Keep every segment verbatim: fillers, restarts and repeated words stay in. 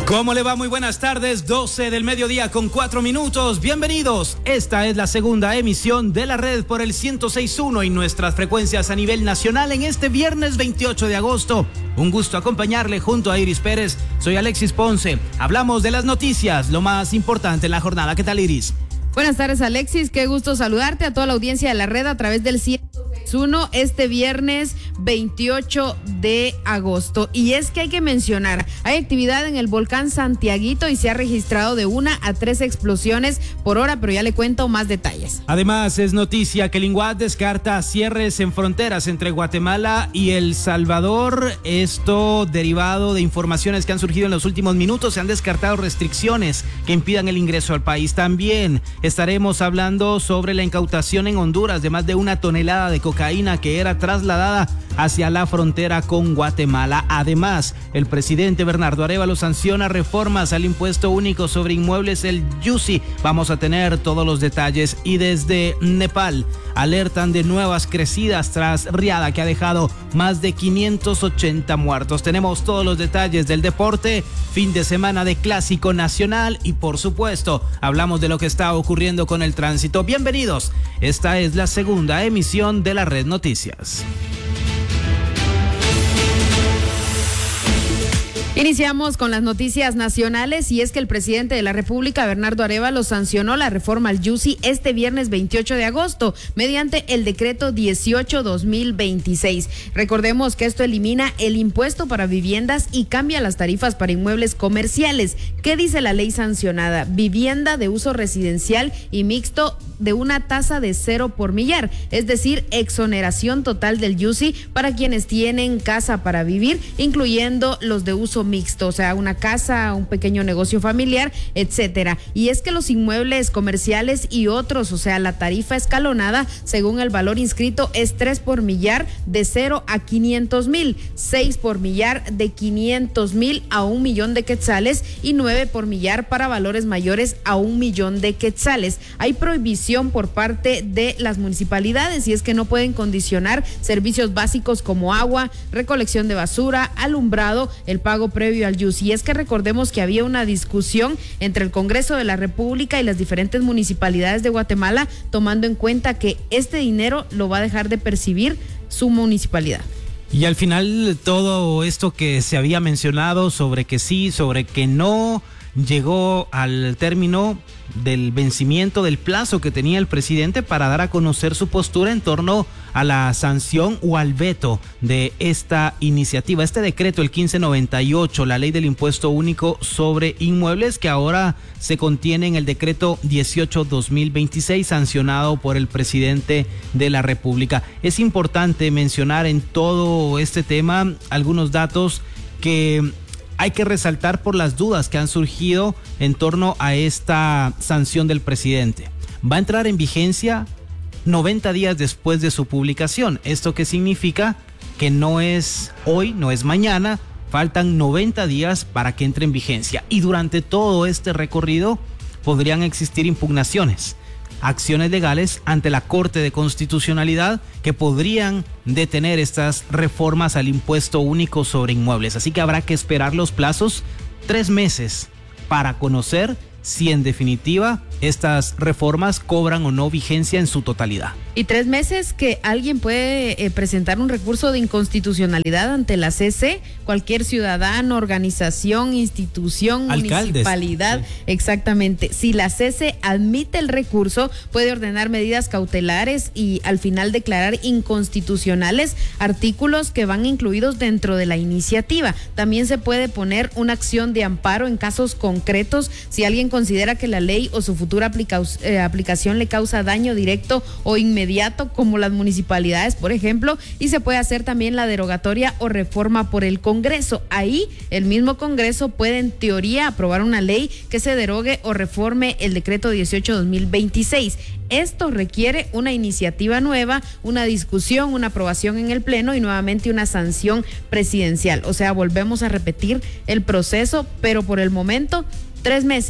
¿Cómo le va? Muy buenas tardes, doce del mediodía con cuatro minutos. Bienvenidos. Esta es la segunda emisión de la red por el ciento seis punto uno y nuestras frecuencias a nivel nacional en este viernes veintiocho de agosto. Un gusto acompañarle junto a Iris Pérez. Soy Alexis Ponce. Hablamos de las noticias, lo más importante en la jornada. ¿Qué tal, Iris? Buenas tardes, Alexis. Qué gusto saludarte a toda la audiencia de la red a través del ciento seis punto uno este viernes veintiocho de agosto. Y es que hay que mencionar, hay actividad en el volcán Santiaguito y se ha registrado de una a tres explosiones por hora, pero ya le cuento más detalles. Además, es noticia que el INGUAT descarta cierres en fronteras entre Guatemala y El Salvador. Esto derivado de informaciones que han surgido en los últimos minutos. Se han descartado restricciones que impidan el ingreso al país. También estaremos hablando sobre la incautación en Honduras de más de una tonelada de cocaína que era trasladada hacia la frontera con Guatemala. Además, el presidente Bernardo Arévalo sanciona reformas al impuesto único sobre inmuebles, el YUSI. Vamos a tener todos los detalles. Y desde Nepal alertan de nuevas crecidas tras riada que ha dejado más de quinientos ochenta muertos. Tenemos todos los detalles del deporte, fin de semana de Clásico Nacional y por supuesto hablamos de lo que está ocurriendo con el tránsito. Bienvenidos. Esta es la segunda emisión de la Red Noticias. Iniciamos con las noticias nacionales y es que el presidente de la República, Bernardo Arévalo, sancionó la reforma al YUSI este viernes veintiocho de agosto mediante el decreto dieciocho dos mil veintiséis. Recordemos que esto elimina el impuesto para viviendas y cambia las tarifas para inmuebles comerciales. ¿Qué dice la ley sancionada? Vivienda de uso residencial y mixto de una tasa de cero por millar, es decir, exoneración total del YUSI para quienes tienen casa para vivir, incluyendo los de uso mixto, o sea, una casa, un pequeño negocio familiar, etcétera. Y es que los inmuebles comerciales y otros, o sea, la tarifa escalonada, según el valor inscrito, es tres por millar de cero a quinientos mil, seis por millar de quinientos mil a un millón de quetzales y nueve por millar para valores mayores a un millón de quetzales. Hay prohibición por parte de las municipalidades y es que no pueden condicionar servicios básicos como agua, recolección de basura, alumbrado, el pago previo al YUSI. Y es que recordemos que había una discusión entre el Congreso de la República y las diferentes municipalidades de Guatemala, tomando en cuenta que este dinero lo va a dejar de percibir su municipalidad. Y al final todo esto que se había mencionado sobre que sí, sobre que no, llegó al término del vencimiento del plazo que tenía el presidente para dar a conocer su postura en torno a la sanción o al veto de esta iniciativa, este decreto, el quince noventa y ocho, la ley del impuesto único sobre inmuebles, que ahora se contiene en el decreto dieciocho dos mil veintiséis, sancionado por el presidente de la República. Es importante mencionar en todo este tema algunos datos que hay que resaltar por las dudas que han surgido en torno a esta sanción del presidente. Va a entrar en vigencia noventa días después de su publicación. ¿Esto qué significa? Que no es hoy, no es mañana, faltan noventa días para que entre en vigencia. Y durante todo este recorrido podrían existir impugnaciones, acciones legales ante la Corte de Constitucionalidad que podrían detener estas reformas al impuesto único sobre inmuebles. Así que habrá que esperar los plazos, tres meses, para conocer si en definitiva estas reformas cobran o no vigencia en su totalidad. Y tres meses que alguien puede eh, presentar un recurso de inconstitucionalidad ante la C C, cualquier ciudadano, organización, institución, alcaldes, municipalidad, sí. Exactamente. Si la C C admite el recurso, puede ordenar medidas cautelares y al final declarar inconstitucionales artículos que van incluidos dentro de la iniciativa. También se puede poner una acción de amparo en casos concretos si alguien considera que la ley o su futura aplica, eh, aplicación le causa daño directo o inmediato, como las municipalidades, por ejemplo, y se puede hacer también la derogatoria o reforma por el Congreso. Ahí el mismo Congreso puede en teoría aprobar una ley que se derogue o reforme el decreto dieciocho dos mil veintiséis. Esto requiere una iniciativa nueva, una discusión, una aprobación en el Pleno y nuevamente una sanción presidencial. O sea, volvemos a repetir el proceso, pero por el momento, tres meses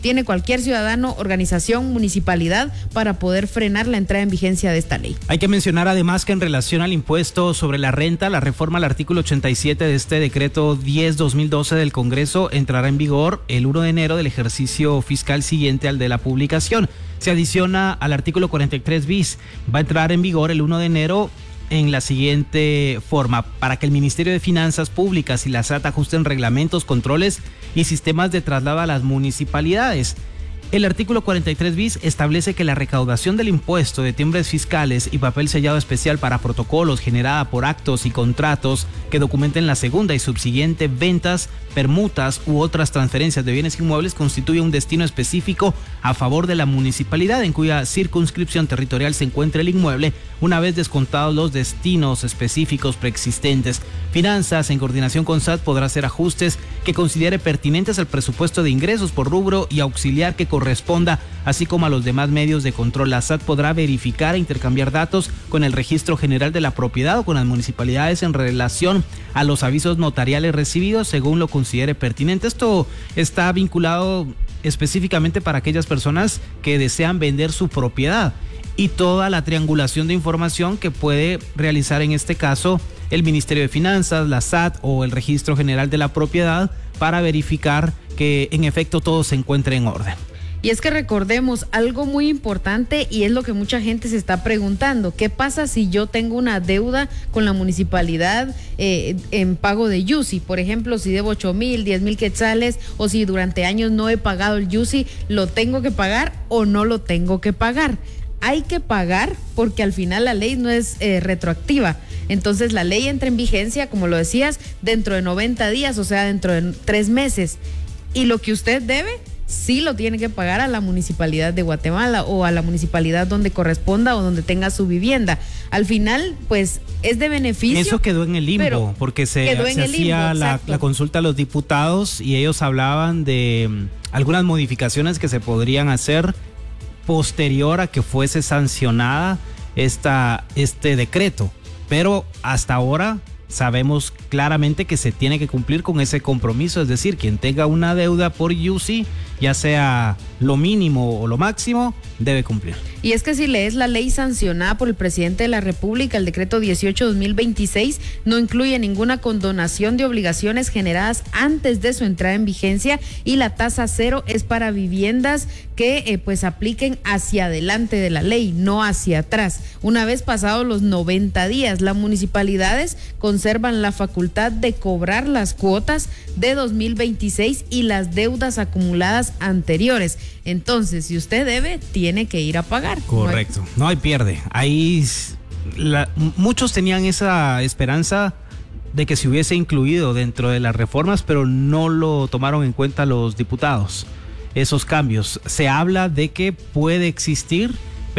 tiene cualquier ciudadano, organización, municipalidad para poder frenar la entrada en vigencia de esta ley. Hay que mencionar además que en relación al impuesto sobre la renta, la reforma al artículo ochenta y siete de este decreto diez dos mil doce del Congreso entrará en vigor el primero de enero del ejercicio fiscal siguiente al de la publicación. Se adiciona al artículo cuarenta y tres bis. Va a entrar en vigor el primero de enero en la siguiente forma: para que el Ministerio de Finanzas Públicas y la S A T ajusten reglamentos, controles y sistemas de traslado a las municipalidades. El artículo cuarenta y tres bis establece que la recaudación del impuesto de timbres fiscales y papel sellado especial para protocolos generada por actos y contratos que documenten la segunda y subsiguiente ventas, permutas u otras transferencias de bienes inmuebles constituye un destino específico a favor de la municipalidad en cuya circunscripción territorial se encuentre el inmueble, una vez descontados los destinos específicos preexistentes. Finanzas, en coordinación con S A T, podrá hacer ajustes que considere pertinentes al presupuesto de ingresos por rubro y auxiliar que corresponda, así como a los demás medios de control. La S A T podrá verificar e intercambiar datos con el Registro General de la Propiedad o con las municipalidades en relación a los avisos notariales recibidos según lo considere pertinente. Esto está vinculado específicamente para aquellas personas que desean vender su propiedad y toda la triangulación de información que puede realizar en este caso el Ministerio de Finanzas, la S A T o el Registro General de la Propiedad para verificar que en efecto todo se encuentre en orden. Y es que recordemos algo muy importante y es lo que mucha gente se está preguntando: ¿qué pasa si yo tengo una deuda con la municipalidad eh, en pago de Yusi? Por ejemplo, si debo ocho mil, diez mil quetzales, o si durante años no he pagado el Yusi, ¿lo tengo que pagar o no lo tengo que pagar? Hay que pagar porque al final la ley no es eh, retroactiva. Entonces la ley entra en vigencia, como lo decías, dentro de noventa días, o sea, dentro de tres meses. Y lo que usted debe, sí lo tiene que pagar a la municipalidad de Guatemala o a la municipalidad donde corresponda o donde tenga su vivienda. Al final, pues, es de beneficio. Eso quedó en el limbo, porque se, se hacía limbo, la, la consulta a los diputados y ellos hablaban de um, algunas modificaciones que se podrían hacer posterior a que fuese sancionada esta, este decreto. Pero hasta ahora sabemos claramente que se tiene que cumplir con ese compromiso, es decir, quien tenga una deuda por Yusi, ya sea lo mínimo o lo máximo, debe cumplir. Y es que si lees la ley sancionada por el presidente de la República, el decreto dieciocho dos mil veintiséis, no incluye ninguna condonación de obligaciones generadas antes de su entrada en vigencia y la tasa cero es para viviendas que eh, pues apliquen hacia adelante de la ley, no hacia atrás. Una vez pasados los noventa días, las municipalidades conservan la facultad de cobrar las cuotas de dos mil veintiséis y las deudas acumuladas anteriores. Entonces, si usted debe, tiene que ir a pagar. Correcto, no hay pierde. Ahí la, muchos tenían esa esperanza de que se hubiese incluido dentro de las reformas, pero no lo tomaron en cuenta los diputados. Esos cambios. Se habla de que puede existir,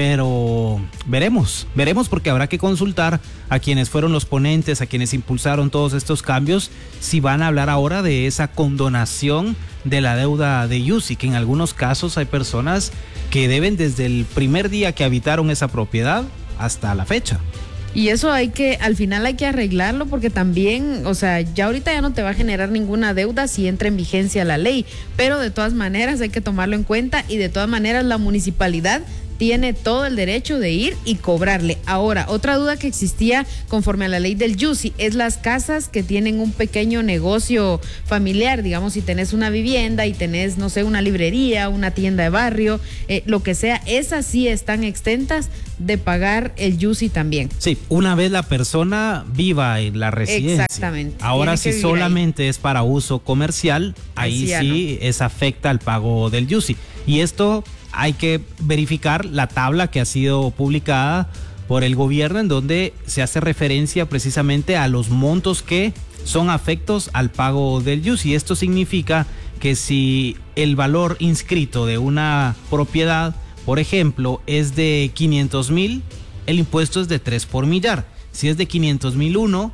pero veremos, veremos porque habrá que consultar a quienes fueron los ponentes, a quienes impulsaron todos estos cambios, si van a hablar ahora de esa condonación de la deuda de Yusi, que en algunos casos hay personas que deben desde el primer día que habitaron esa propiedad hasta la fecha. Y eso hay que, al final hay que arreglarlo porque también, o sea, ya ahorita ya no te va a generar ninguna deuda si entra en vigencia la ley, pero de todas maneras hay que tomarlo en cuenta y de todas maneras la municipalidad tiene todo el derecho de ir y cobrarle. Ahora, otra duda que existía conforme a la ley del Yusi es las casas que tienen un pequeño negocio familiar, digamos, si tenés una vivienda y tenés, no sé, una librería, una tienda de barrio, eh, lo que sea, esas sí están exentas de pagar el Yusi también. Sí, una vez la persona viva en la residencia. Exactamente. Ahora, si solamente ahí es para uso comercial, ahí, ahí sí no. es afecta al pago del Yusi. Y esto hay que verificar la tabla que ha sido publicada por el gobierno en donde se hace referencia precisamente a los montos que son afectos al pago del Yusi. Esto significa que si el valor inscrito de una propiedad, por ejemplo, es de quinientos mil, el impuesto es de tres por millar. Si es de quinientos mil uno,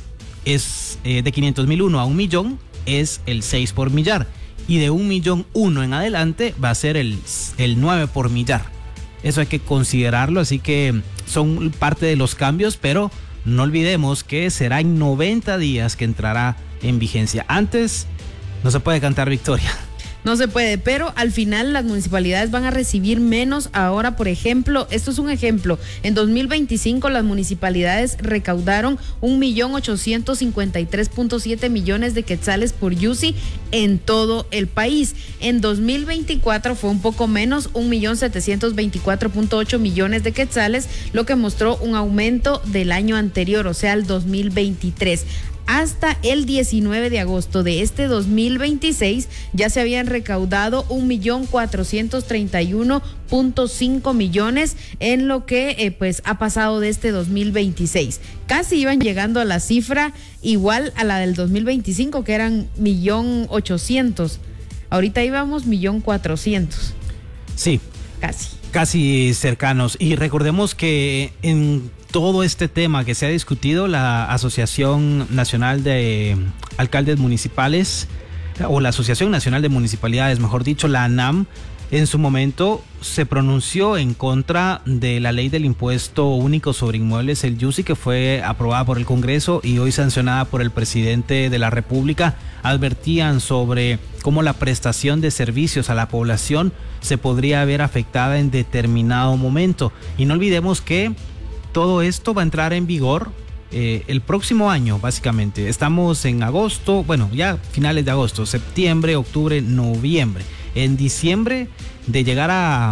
es eh, de quinientos mil uno a un millón, es el seis por millar. Y de un millón uno en adelante va a ser el, el nueve por millar. Eso hay que considerarlo, así que son parte de los cambios, pero no olvidemos que será en noventa días que entrará en vigencia. Antes no se puede cantar victoria. No se puede, pero al final las municipalidades van a recibir menos. Ahora, por ejemplo, esto es un ejemplo, en dos mil veinticinco las municipalidades recaudaron un millón ochocientos cincuenta y tres punto siete millones de quetzales por Yusi en todo el país. En dos mil veinticuatro fue un poco menos, un millón setecientos veinticuatro punto ocho millones de quetzales, lo que mostró un aumento del año anterior, o sea, el dos mil veintitrés. Hasta el diecinueve de agosto de este dos mil veintiséis ya se habían recaudado un millón cuatrocientos treinta y uno punto cinco millones en lo que eh, pues ha pasado de este dos mil veintiséis. Casi iban llegando a la cifra igual a la del dos mil veinticinco, que eran millón ochocientos. Ahorita íbamos millón cuatrocientos. Sí. Casi. Casi cercanos. Y recordemos que en todo este tema que se ha discutido, la Asociación Nacional de Alcaldes Municipales, o la Asociación Nacional de Municipalidades, mejor dicho, la ANAM, en su momento se pronunció en contra de la ley del impuesto único sobre inmuebles, el Yusi, que fue aprobada por el Congreso y hoy sancionada por el presidente de la República. Advertían sobre cómo la prestación de servicios a la población se podría ver afectada en determinado momento. Y no olvidemos que todo esto va a entrar en vigor eh, el próximo año, básicamente. Estamos en agosto, bueno, ya finales de agosto, septiembre, octubre, noviembre. En diciembre, de llegar a,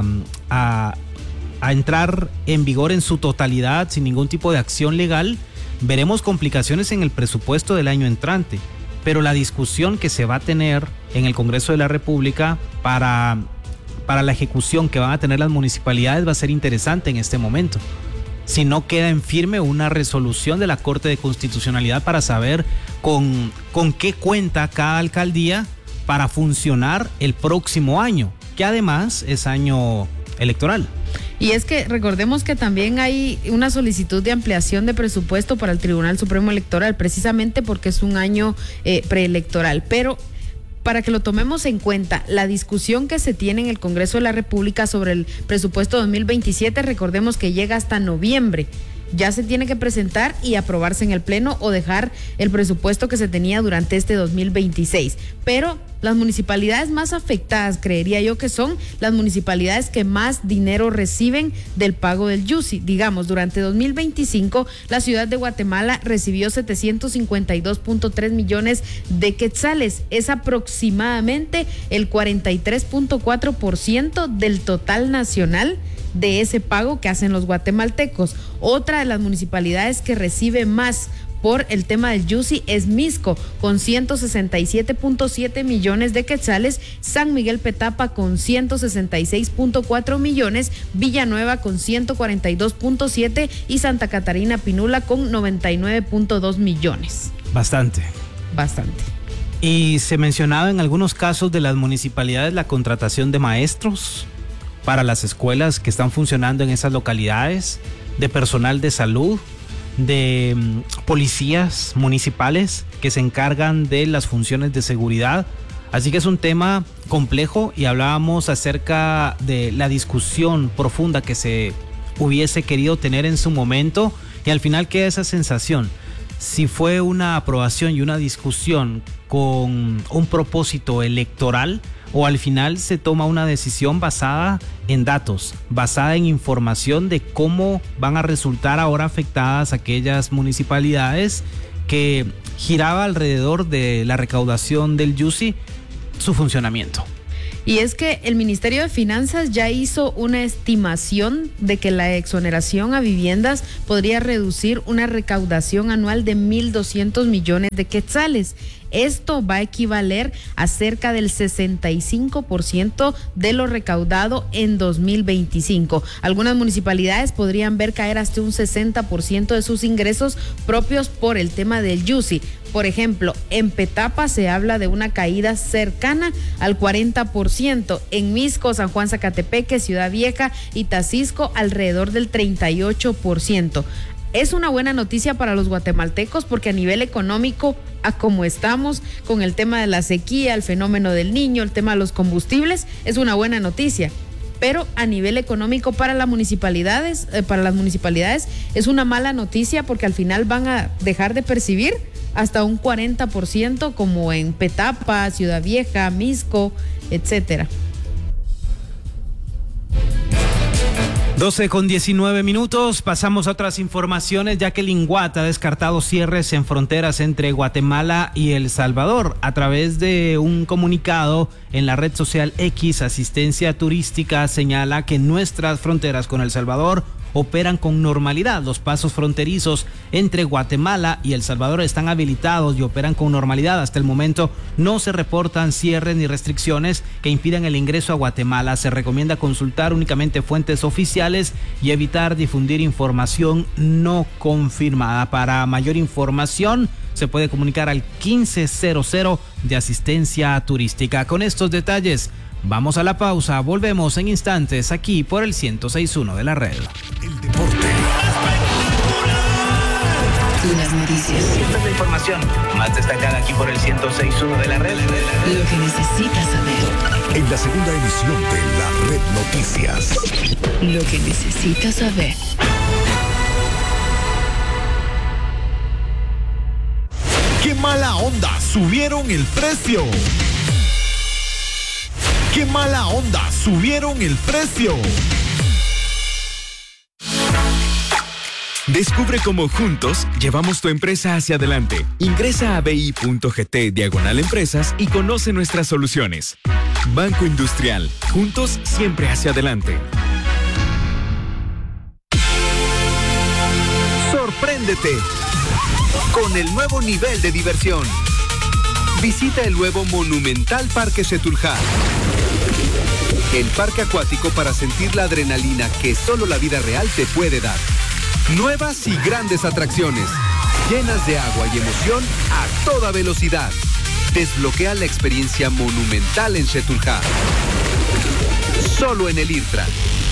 a, a entrar en vigor en su totalidad, sin ningún tipo de acción legal, veremos complicaciones en el presupuesto del año entrante. Pero la discusión que se va a tener en el Congreso de la República para, para la ejecución que van a tener las municipalidades va a ser interesante en este momento. Si no queda en firme una resolución de la Corte de Constitucionalidad para saber con, con qué cuenta cada alcaldía para funcionar el próximo año, que además es año electoral. Y es que recordemos que también hay una solicitud de ampliación de presupuesto para el Tribunal Supremo Electoral, precisamente porque es un año eh, preelectoral. Pero para que lo tomemos en cuenta, la discusión que se tiene en el Congreso de la República sobre el presupuesto dos mil veintisiete, recordemos que llega hasta noviembre. Ya se tiene que presentar y aprobarse en el Pleno o dejar el presupuesto que se tenía durante este dos mil veintiséis. Pero las municipalidades más afectadas, creería yo que son las municipalidades que más dinero reciben del pago del Yusi. Digamos, durante dos mil veinticinco, la ciudad de Guatemala recibió setecientos cincuenta y dos punto tres millones de quetzales. Es aproximadamente el cuarenta y tres punto cuatro por ciento del total nacional de ese pago que hacen los guatemaltecos. Otra de las municipalidades que recibe más por el tema del Yusi es Misco, con ciento sesenta y siete punto siete millones de quetzales, San Miguel Petapa con ciento sesenta y seis punto cuatro millones, Villanueva con ciento cuarenta y dos punto siete y Santa Catarina Pinula con noventa y nueve punto dos millones. Bastante. Bastante. Y se mencionaba en algunos casos de las municipalidades la contratación de maestros para las escuelas que están funcionando en esas localidades, de personal de salud, de um, policías municipales que se encargan de las funciones de seguridad. Así que es un tema complejo y hablábamos acerca de la discusión profunda que se hubiese querido tener en su momento y al final queda esa sensación. Si fue una aprobación y una discusión con un propósito electoral, o al final se toma una decisión basada en datos, basada en información de cómo van a resultar ahora afectadas aquellas municipalidades que giraba alrededor de la recaudación del Yusi su funcionamiento. Y es que el Ministerio de Finanzas ya hizo una estimación de que la exoneración a viviendas podría reducir una recaudación anual de mil doscientos millones de quetzales. Esto va a equivaler a cerca del sesenta y cinco por ciento de lo recaudado en dos mil veinticinco. Algunas municipalidades podrían ver caer hasta un sesenta por ciento de sus ingresos propios por el tema del Yusi. Por ejemplo, en Petapa se habla de una caída cercana al cuarenta por ciento. En Misco, San Juan Zacatepeque, Ciudad Vieja y Tacisco alrededor del treinta y ocho por ciento. Es una buena noticia para los guatemaltecos porque a nivel económico, a como estamos con el tema de la sequía, el fenómeno del Niño, el tema de los combustibles, es una buena noticia. Pero a nivel económico para las municipalidades, eh, para las municipalidades es una mala noticia porque al final van a dejar de percibir hasta un cuarenta por ciento, como en Petapa, Ciudad Vieja, Misco, etcétera. doce con diecinueve minutos, pasamos a otras informaciones, ya que el INGUAT ha descartado cierres en fronteras entre Guatemala y El Salvador. A través de un comunicado en la red social X, Asistencia Turística señala que nuestras fronteras con El Salvador operan con normalidad. Los pasos fronterizos entre Guatemala y El Salvador están habilitados y operan con normalidad. Hasta el momento no se reportan cierres ni restricciones que impidan el ingreso a Guatemala. Se recomienda consultar únicamente fuentes oficiales y evitar difundir información no confirmada. Para mayor información se puede comunicar al quince cero cero de Asistencia Turística. Con estos detalles vamos a la pausa, volvemos en instantes aquí por el ciento seis punto uno de la red. El deporte. Las noticias. Esta es la información más destacada aquí por el ciento seis punto uno de la red. Lo que necesitas saber. En la segunda emisión de La Red Noticias. Lo que necesitas saber. ¡Qué mala onda! ¡Subieron el precio! ¡Qué mala onda! ¡Subieron el precio! Descubre cómo juntos llevamos tu empresa hacia adelante. Ingresa a bi.gt diagonal empresas y conoce nuestras soluciones. Banco Industrial. Juntos siempre hacia adelante. Sorpréndete con el nuevo nivel de diversión. Visita el nuevo monumental Parque Setúlja. El parque acuático para sentir la adrenalina que solo la vida real te puede dar. Nuevas y grandes atracciones, llenas de agua y emoción a toda velocidad. Desbloquea la experiencia monumental en Setúlja. Solo en el IRTRA.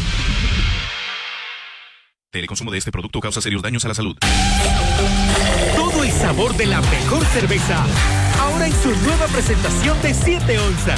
El consumo de este producto causa serios daños a la salud. Todo el sabor de la mejor cerveza, ahora en su nueva presentación de siete onzas.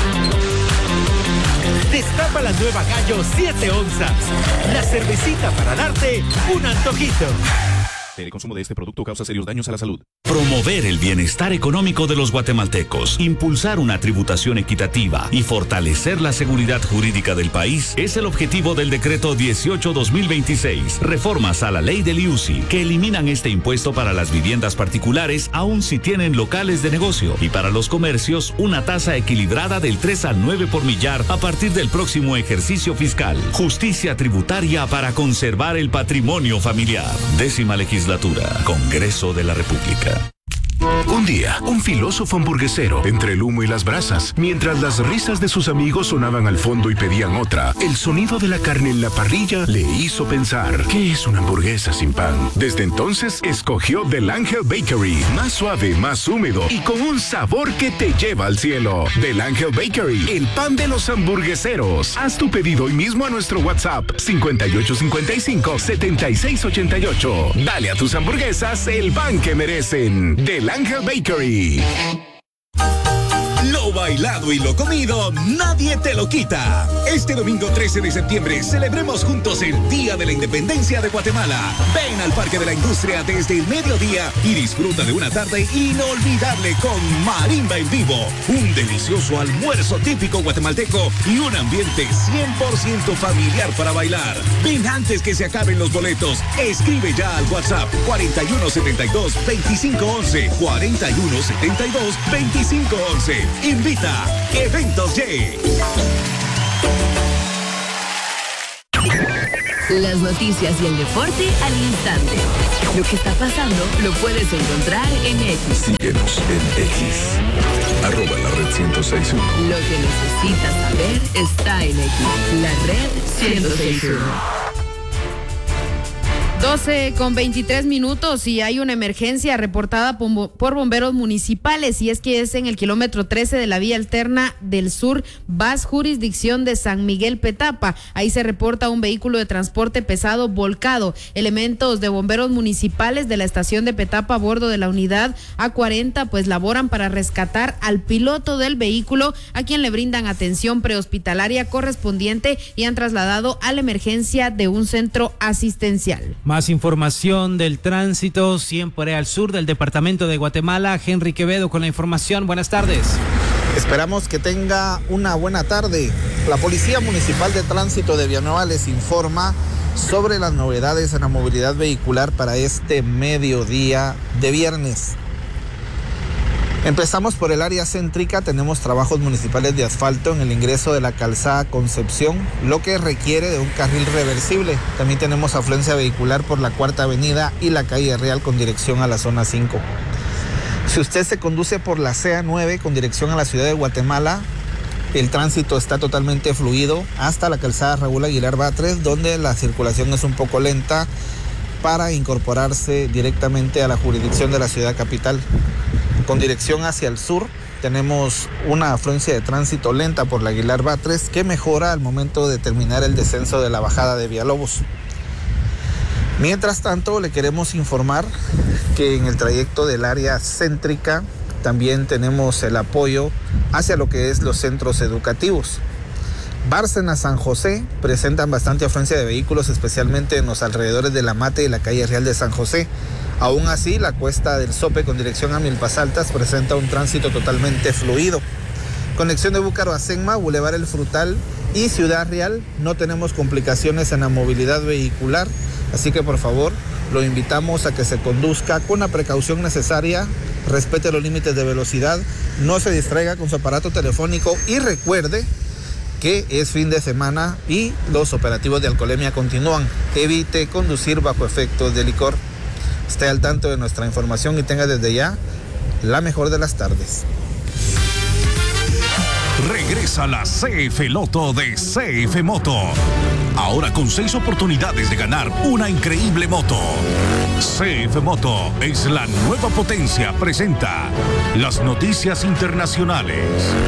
Destapa la nueva Gallo siete onzas, la cervecita para darte un antojito. El consumo de este producto causa serios daños a la salud. Promover el bienestar económico de los guatemaltecos, impulsar una tributación equitativa y fortalecer la seguridad jurídica del país es el objetivo del decreto dieciocho dos mil veintiséis, reformas a la ley del I U C I, que eliminan este impuesto para las viviendas particulares aun si tienen locales de negocio, y para los comercios una tasa equilibrada del tres al nueve por millar a partir del próximo ejercicio fiscal. Justicia tributaria para conservar el patrimonio familiar. Décima legislatura, Congreso de la República. Un día, un filósofo hamburguesero, entre el humo y las brasas, mientras las risas de sus amigos sonaban al fondo y pedían otra, el sonido de la carne en la parrilla le hizo pensar, ¿qué es una hamburguesa sin pan? Desde entonces, escogió Del Ángel Bakery, más suave, más húmedo y con un sabor que te lleva al cielo. Del Ángel Bakery, el pan de los hamburgueseros. Haz tu pedido hoy mismo a nuestro WhatsApp cincuenta y ocho cincuenta y cinco, setenta y seis ochenta y ocho. Dale a tus hamburguesas el pan que merecen. Del Ángel Bakery. Lo bailado y lo comido, nadie te lo quita. Este domingo trece de septiembre celebremos juntos el Día de la Independencia de Guatemala. Ven al Parque de la Industria desde el mediodía y disfruta de una tarde inolvidable con marimba en vivo, un delicioso almuerzo típico guatemalteco y un ambiente cien por ciento familiar para bailar. Ven antes que se acaben los boletos. Escribe ya al WhatsApp cuarenta y uno setenta y dos, veinticinco once, cuarenta y uno setenta y dos, veinticinco once. Invita Eventos Y. Las noticias y el deporte al instante. Lo que está pasando lo puedes encontrar en X. Síguenos en X. Arroba la red ciento seis punto uno. Lo que necesitas saber está en X. La red ciento seis punto uno. doce con veintitrés minutos y hay una emergencia reportada por bomberos municipales, y es que es en el kilómetro trece de la vía alterna del sur, V A S jurisdicción de San Miguel Petapa. Ahí se reporta un vehículo de transporte pesado volcado. Elementos de bomberos municipales de la estación de Petapa a bordo de la unidad A cuarenta pues laboran para rescatar al piloto del vehículo, a quien le brindan atención prehospitalaria correspondiente y han trasladado a la emergencia de un centro asistencial. Más información del tránsito, siempre al sur del departamento de Guatemala. Henry Quevedo con la información. Buenas tardes. Esperamos que tenga una buena tarde. La Policía Municipal de Tránsito de Villanueva les informa sobre las novedades en la movilidad vehicular para este mediodía de viernes. Empezamos por el área céntrica. Tenemos trabajos municipales de asfalto en el ingreso de la calzada Concepción, lo que requiere de un carril reversible. También tenemos afluencia vehicular por la Cuarta Avenida y la calle Real con dirección a la zona cinco. Si usted se conduce por la C A nueve con dirección a la ciudad de Guatemala, el tránsito está totalmente fluido hasta la calzada Raúl Aguilar Batres, donde la circulación es un poco lenta para incorporarse directamente a la jurisdicción de la ciudad capital. Con dirección hacia el sur, tenemos una afluencia de tránsito lenta por la Aguilar Batres que mejora al momento de terminar el descenso de la bajada de Villalobos. Mientras tanto, le queremos informar que en el trayecto del área céntrica también tenemos el apoyo hacia lo que es los centros educativos. Bárcena, San José presentan bastante afluencia de vehículos, especialmente en los alrededores de La Mate y la calle Real de San José. Aún así, la cuesta del Sope con dirección a Milpas Altas presenta un tránsito totalmente fluido. Conexión de Búcaro a Senma, Boulevard El Frutal y Ciudad Real, no tenemos complicaciones en la movilidad vehicular, así que por favor lo invitamos a que se conduzca con la precaución necesaria, respete los límites de velocidad, no se distraiga con su aparato telefónico y recuerde que es fin de semana y los operativos de alcoholemia continúan. Evite conducir bajo efectos de licor. Esté al tanto de nuestra información y tenga desde ya la mejor de las tardes. Regresa la C F Loto de C F Moto. Ahora con seis oportunidades de ganar una increíble moto. C F Moto es la nueva potencia. Presenta las noticias internacionales.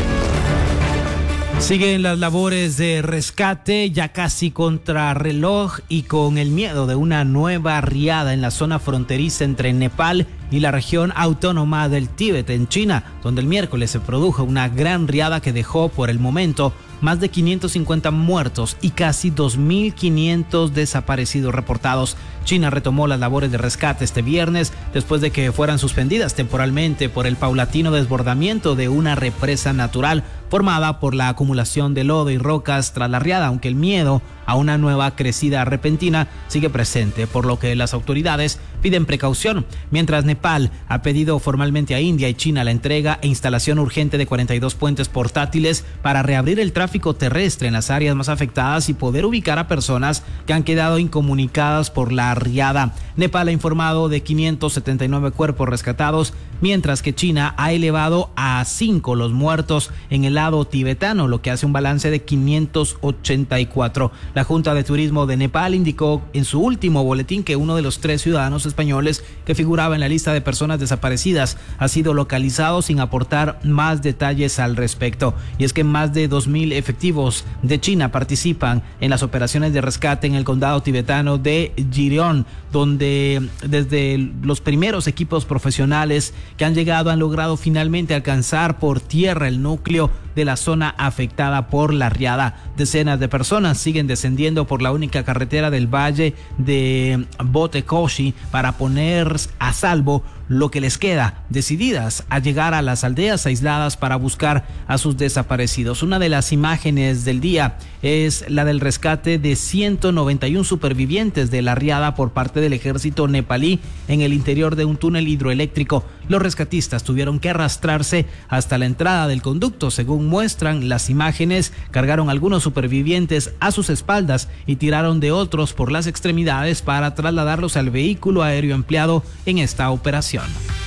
Siguen las labores de rescate, ya casi contrarreloj y con el miedo de una nueva riada en la zona fronteriza entre Nepal y la región autónoma del Tíbet en China, donde el miércoles se produjo una gran riada que dejó por el momento más de quinientos cincuenta muertos y casi dos mil quinientos desaparecidos reportados. China retomó las labores de rescate este viernes después de que fueran suspendidas temporalmente por el paulatino desbordamiento de una represa natural formada por la acumulación de lodo y rocas tras la riada, aunque el miedo a una nueva crecida repentina sigue presente, por lo que las autoridades piden precaución, mientras Nepal ha pedido formalmente a India y China la entrega e instalación urgente de cuarenta y dos puentes portátiles para reabrir el tráfico terrestre en las áreas más afectadas y poder ubicar a personas que han quedado incomunicadas por la riada. Nepal ha informado de quinientos setenta y nueve cuerpos rescatados, mientras que China ha elevado a cinco los muertos en el lado tibetano, lo que hace un balance de quinientos ochenta y cuatro. La Junta de Turismo de Nepal indicó en su último boletín que uno de los tres ciudadanos españoles que figuraba en la lista de personas desaparecidas ha sido localizado, sin aportar más detalles al respecto. Y es que más de dos mil efectivos de China participan en las operaciones de rescate en el condado tibetano de Jiryong, donde desde los primeros equipos profesionales que han llegado han logrado finalmente alcanzar por tierra el núcleo de la zona afectada por la riada. Decenas de personas siguen descendiendo por la única carretera del valle de Botekoshi para poner a salvo lo que les queda, decididas a llegar a las aldeas aisladas para buscar a sus desaparecidos. Una de las imágenes del día es la del rescate de ciento noventa y uno supervivientes de la riada por parte del ejército nepalí en el interior de un túnel hidroeléctrico. Los rescatistas tuvieron que arrastrarse hasta la entrada del conducto. Según muestran las imágenes, cargaron algunos supervivientes a sus espaldas y tiraron de otros por las extremidades para trasladarlos al vehículo aéreo empleado en esta operación.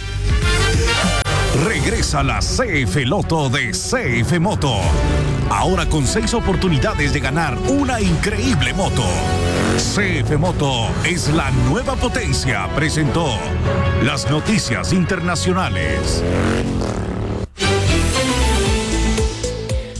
Regresa la C F Loto de C F Moto. Ahora con seis oportunidades de ganar una increíble moto. C F Moto es la nueva potencia. Presentó las noticias internacionales.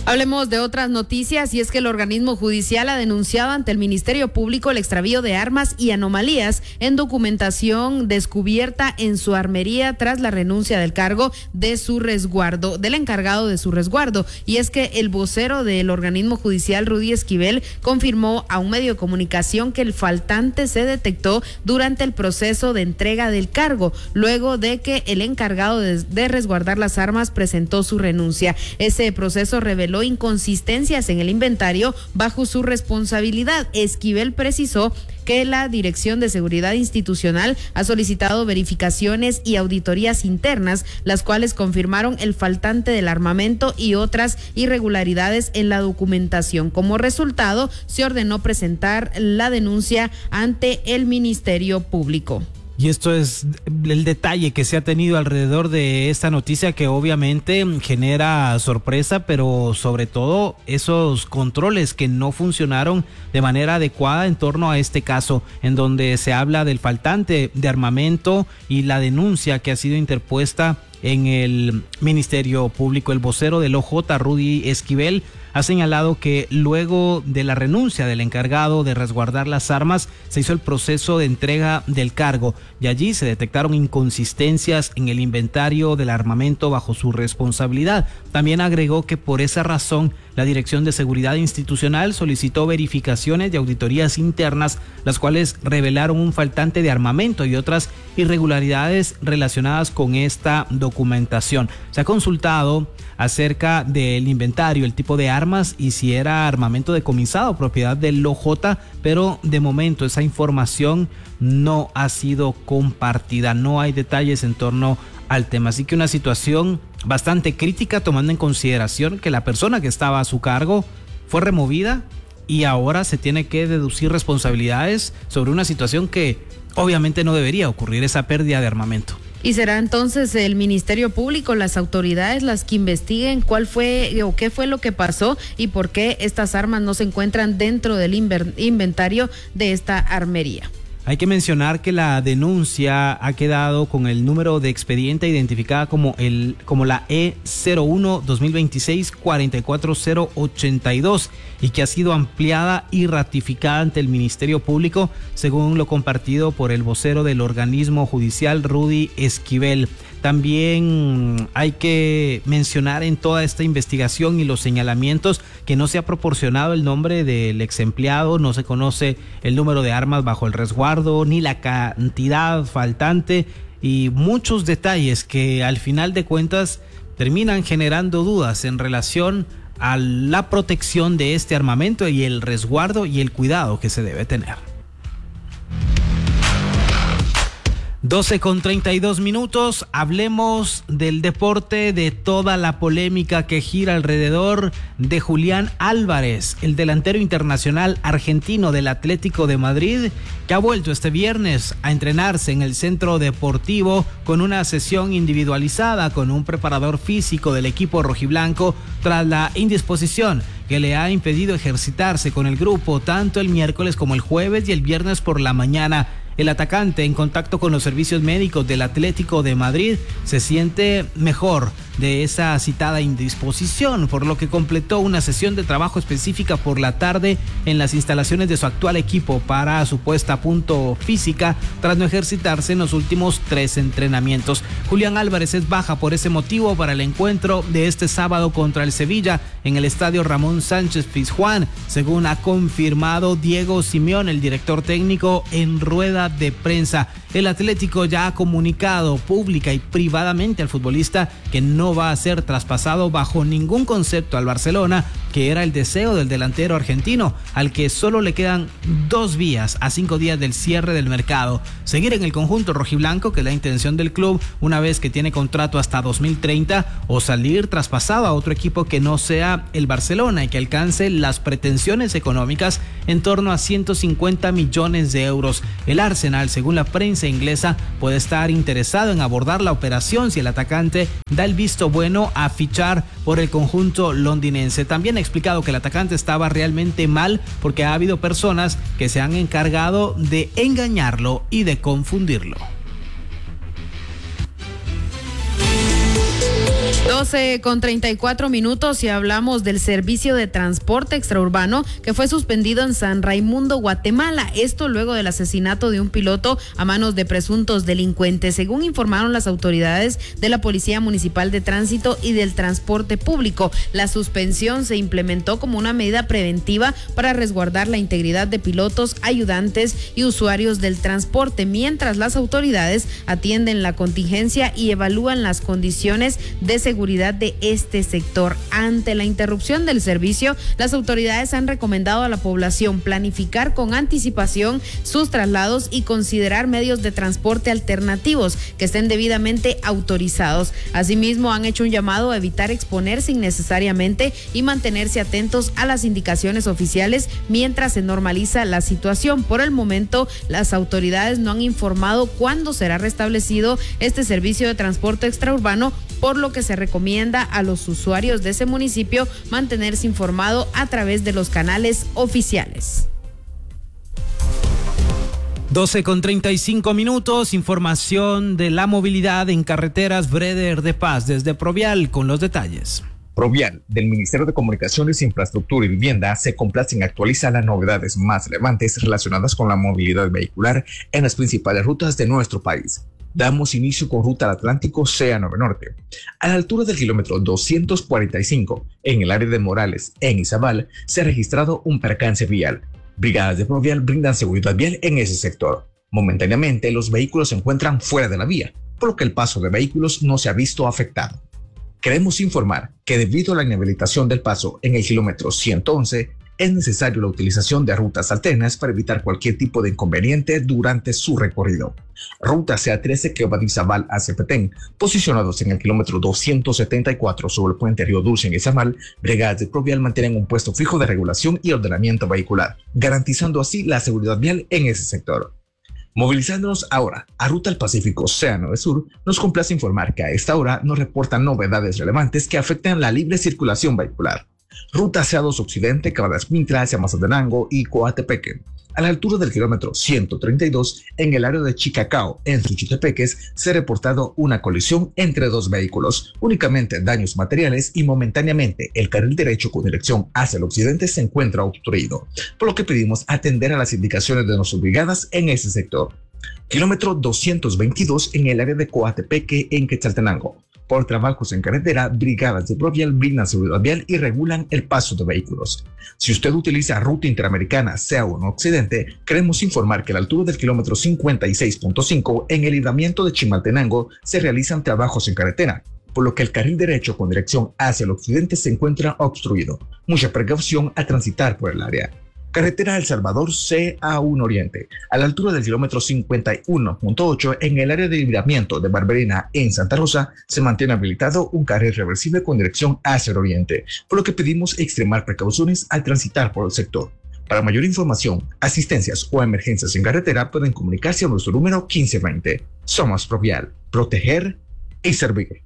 Hablemos de otras noticias, y es que el organismo judicial ha denunciado ante el Ministerio Público el extravío de armas y anomalías en documentación descubierta en su armería tras la renuncia del cargo de su resguardo, del encargado de su resguardo. Y es que el vocero del organismo judicial, Rudy Esquivel, confirmó a un medio de comunicación que el faltante se detectó durante el proceso de entrega del cargo, luego de que el encargado de, de resguardar las armas presentó su renuncia. Ese proceso reveló inconsistencias en el inventario bajo su responsabilidad. Esquivel precisó que la Dirección de Seguridad Institucional ha solicitado verificaciones y auditorías internas, las cuales confirmaron el faltante del armamento y otras irregularidades en la documentación. Como resultado, se ordenó presentar la denuncia ante el Ministerio Público. Y esto es el detalle que se ha tenido alrededor de esta noticia, que obviamente genera sorpresa, pero sobre todo esos controles que no funcionaron de manera adecuada en torno a este caso, en donde se habla del faltante de armamento y la denuncia que ha sido interpuesta en el Ministerio Público. El vocero del O J, Rudy Esquivel, ha señalado que luego de la renuncia del encargado de resguardar las armas, se hizo el proceso de entrega del cargo y allí se detectaron inconsistencias en el inventario del armamento bajo su responsabilidad. También agregó que por esa razón la Dirección de Seguridad Institucional solicitó verificaciones de auditorías internas, las cuales revelaron un faltante de armamento y otras irregularidades relacionadas con esta documentación. Se ha consultado acerca del inventario, el tipo de armas y si era armamento decomisado, propiedad del O J, pero de momento esa información no ha sido compartida, no hay detalles en torno al tema, así que una situación bastante crítica, tomando en consideración que la persona que estaba a su cargo fue removida y ahora se tiene que deducir responsabilidades sobre una situación que obviamente no debería ocurrir, esa pérdida de armamento. Y será entonces el Ministerio Público, las autoridades, las que investiguen cuál fue o qué fue lo que pasó y por qué estas armas no se encuentran dentro del inventario de esta armería. Hay que mencionar que la denuncia ha quedado con el número de expediente identificada como el como la E cero uno dos mil veintiséis cuarenta y cuatro cero ochenta y dos y que ha sido ampliada y ratificada ante el Ministerio Público, según lo compartido por el vocero del organismo judicial, Rudy Esquivel. También hay que mencionar en toda esta investigación y los señalamientos que no se ha proporcionado el nombre del ex empleado, no se conoce el número de armas bajo el resguardo, ni la cantidad faltante y muchos detalles que al final de cuentas terminan generando dudas en relación a la protección de este armamento y el resguardo y el cuidado que se debe tener. doce con treinta y dos minutos, hablemos del deporte, de toda la polémica que gira alrededor de Julián Álvarez, el delantero internacional argentino del Atlético de Madrid, que ha vuelto este viernes a entrenarse en el centro deportivo con una sesión individualizada con un preparador físico del equipo rojiblanco tras la indisposición que le ha impedido ejercitarse con el grupo tanto el miércoles como el jueves y el viernes por la mañana. El atacante, en contacto con los servicios médicos del Atlético de Madrid, se siente mejor de esa citada indisposición, por lo que completó una sesión de trabajo específica por la tarde en las instalaciones de su actual equipo para su puesta a punto física tras no ejercitarse en los últimos tres entrenamientos. Julián Álvarez es baja por ese motivo para el encuentro de este sábado contra el Sevilla en el estadio Ramón Sánchez Pizjuán, según ha confirmado Diego Simeone, el director técnico, en rueda de prensa. El Atlético ya ha comunicado pública y privadamente al futbolista que no va a ser traspasado bajo ningún concepto al Barcelona, que era el deseo del delantero argentino, al que solo le quedan dos vías a cinco días del cierre del mercado: seguir en el conjunto rojiblanco, que es la intención del club una vez que tiene contrato hasta dos mil treinta, o salir traspasado a otro equipo que no sea el Barcelona y que alcance las pretensiones económicas en torno a ciento cincuenta millones de euros. El Arsenal, según la prensa inglesa, puede estar interesado en abordar la operación si el atacante da el visto bueno a fichar por el conjunto londinense. También ha explicado que el atacante estaba realmente mal porque ha habido personas que se han encargado de engañarlo y de confundirlo. doce con treinta y cuatro minutos y hablamos del servicio de transporte extraurbano que fue suspendido en San Raimundo, Guatemala. Esto luego del asesinato de un piloto a manos de presuntos delincuentes. Según informaron las autoridades de la Policía Municipal de Tránsito y del Transporte Público, la suspensión se implementó como una medida preventiva para resguardar la integridad de pilotos, ayudantes y usuarios del transporte, mientras las autoridades atienden la contingencia y evalúan las condiciones de seguridad de este sector. Ante la interrupción del servicio, las autoridades han recomendado a la población planificar con anticipación sus traslados y considerar medios de transporte alternativos que estén debidamente autorizados. Asimismo, han hecho un llamado a evitar exponerse innecesariamente y mantenerse atentos a las indicaciones oficiales mientras se normaliza la situación. Por el momento, las autoridades no han informado cuándo será restablecido este servicio de transporte extraurbano, por lo que se recomienda a los usuarios de ese municipio mantenerse informado a través de los canales oficiales. doce con treinta y cinco minutos, información de la movilidad en carreteras. Breder de Paz desde Provial con los detalles. Provial, del Ministerio de Comunicaciones, Infraestructura y Vivienda, se complace en actualizar las novedades más relevantes relacionadas con la movilidad vehicular en las principales rutas de nuestro país. Damos inicio con Ruta al Atlántico C A nueve Norte. A la altura del kilómetro doscientos cuarenta y cinco, en el área de Morales, en Izabal, se ha registrado un percance vial. Brigadas de Provial brindan seguridad vial en ese sector. Momentáneamente, los vehículos se encuentran fuera de la vía, por lo que el paso de vehículos no se ha visto afectado. Queremos informar que debido a la inhabilitación del paso en el kilómetro ciento once, es necesaria la utilización de rutas alternas para evitar cualquier tipo de inconveniente durante su recorrido. Ruta C A trece que va de Izabal hacia Petén, posicionados en el kilómetro doscientos setenta y cuatro sobre el puente Río Dulce en Izabal, brigadas de Provial mantienen un puesto fijo de regulación y ordenamiento vehicular, garantizando así la seguridad vial en ese sector. Movilizándonos ahora a Ruta al Pacífico C A nueve Sur, nos complace informar que a esta hora nos reportan novedades relevantes que afectan la libre circulación vehicular. Ruta C A dos Occidente que va de Escuintla hacia Mazatenango y Coatepeque. A la altura del kilómetro ciento treinta y dos, en el área de Chicacao, en Suchitepeques, se ha reportado una colisión entre dos vehículos, únicamente daños materiales y momentáneamente el carril derecho con dirección hacia el occidente se encuentra obstruido, por lo que pedimos atender a las indicaciones de nuestras brigadas en ese sector. Kilómetro doscientos veintidós en el área de Coatepeque, en Quetzaltenango. Por trabajos en carretera, brigadas de Provial brindan seguridad vial y regulan el paso de vehículos. Si usted utiliza Ruta Interamericana C A uno Occidente, queremos informar que a la altura del kilómetro cincuenta y seis punto cinco, en el libramiento de Chimaltenango, se realizan trabajos en carretera, por lo que el carril derecho con dirección hacia el occidente se encuentra obstruido. Mucha precaución al transitar por el área. Carretera El Salvador C A uno Oriente, a la altura del kilómetro cincuenta y uno punto ocho, en el área de libramiento de Barberena en Santa Rosa, se mantiene habilitado un carril reversible con dirección hacia el oriente, por lo que pedimos extremar precauciones al transitar por el sector. Para mayor información, asistencias o emergencias en carretera pueden comunicarse a nuestro número quince veinte. Somos Provial, proteger y servir.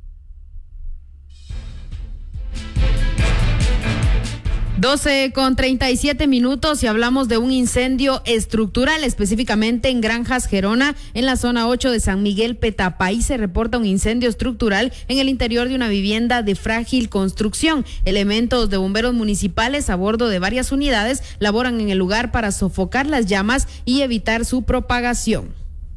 doce con treinta y siete minutos y hablamos de un incendio estructural, específicamente en Granjas Gerona, en la zona ocho de San Miguel Petapá. Se reporta un incendio estructural en el interior de una vivienda de frágil construcción. Elementos de bomberos municipales a bordo de varias unidades laboran en el lugar para sofocar las llamas y evitar su propagación.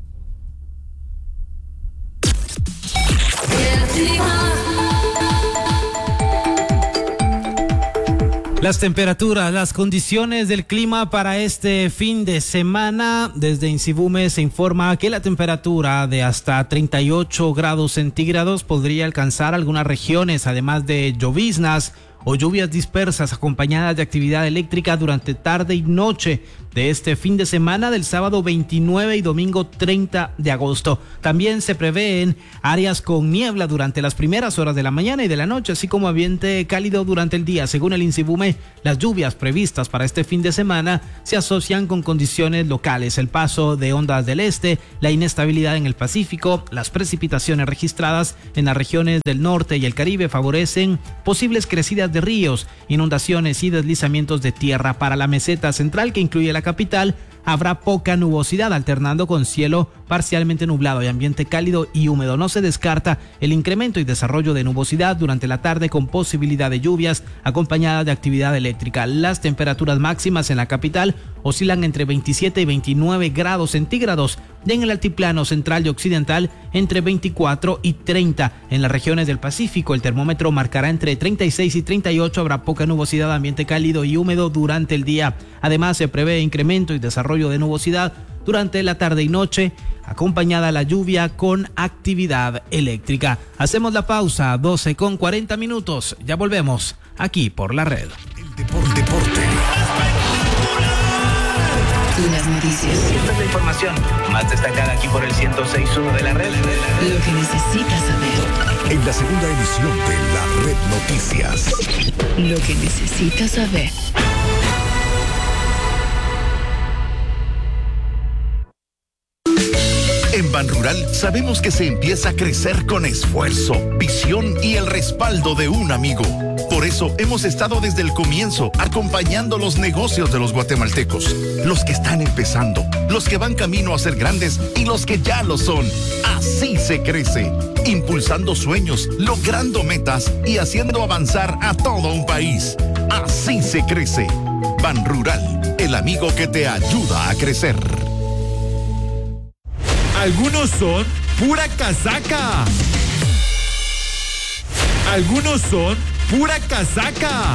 Las temperaturas, las condiciones del clima para este fin de semana. Desde Insibume se informa que la temperatura de hasta treinta y ocho grados centígrados podría alcanzar algunas regiones, además de lloviznas o lluvias dispersas acompañadas de actividad eléctrica durante tarde y noche de este fin de semana del sábado veintinueve y domingo treinta de agosto. También se prevén áreas con niebla durante las primeras horas de la mañana y de la noche, así como ambiente cálido durante el día. Según el Insibume, las lluvias previstas para este fin de semana se asocian con condiciones locales, el paso de ondas del este, la inestabilidad en el Pacífico, las precipitaciones registradas en las regiones del norte y el Caribe favorecen posibles crecidas de ríos, inundaciones y deslizamientos de tierra. Para la meseta central, que incluye la capital, habrá poca nubosidad, alternando con cielo parcialmente nublado y ambiente cálido y húmedo. No se descarta el incremento y desarrollo de nubosidad durante la tarde con posibilidad de lluvias acompañada de actividad eléctrica. Las temperaturas máximas en la capital oscilan entre veintisiete y veintinueve grados centígrados, y en el altiplano central y occidental entre veinticuatro y treinta. En las regiones del Pacífico el termómetro marcará entre treinta y seis y treinta y ocho. Habrá poca nubosidad, ambiente cálido y húmedo durante el día. Además, se prevé incremento y desarrollo de nubosidad durante la tarde y noche, acompañada la lluvia con actividad eléctrica. Hacemos la pausa, doce con cuarenta minutos. Ya volvemos aquí por la red. El deporte, deporte. Las noticias. Esta es la información más destacada aquí por el ciento seis punto uno de la red. Lo que necesitas saber. En la segunda edición de la Red Noticias. Lo que necesitas saber. En Banrural sabemos que se empieza a crecer con esfuerzo, visión y el respaldo de un amigo. Por eso hemos estado desde el comienzo acompañando los negocios de los guatemaltecos, los que están empezando, los que van camino a ser grandes y los que ya lo son. Así se crece, impulsando sueños, logrando metas y haciendo avanzar a todo un país. Así se crece. Banrural, el amigo que te ayuda a crecer. Algunos son pura casaca. Algunos son pura casaca.